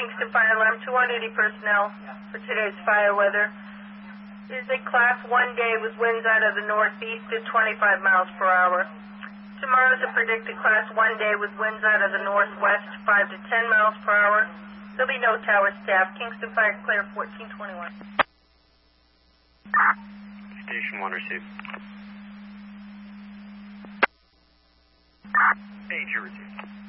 Kingston Fire Alarm, 280 personnel for today's fire weather. It is a Class 1 day with winds out of the northeast at 25 miles per hour. Tomorrow is a predicted Class 1 day with winds out of the northwest, 5 to 10 miles per hour. There'll be no tower staff. Kingston Fire clear 1421. Station 1 received. Page received.